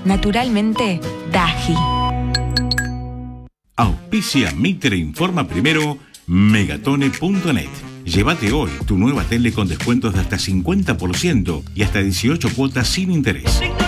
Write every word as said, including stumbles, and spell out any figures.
Naturalmente, Daji. Auspicia Mitre Informa Primero, Megatone punto net. Llévate hoy tu nueva tele con descuentos de hasta cincuenta por ciento y hasta dieciocho cuotas sin interés.